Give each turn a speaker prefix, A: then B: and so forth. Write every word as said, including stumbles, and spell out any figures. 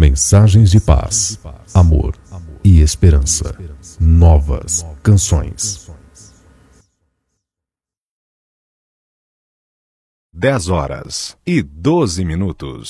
A: Mensagens de paz, amor e esperança. Novas canções.
B: Dez horas e doze minutos.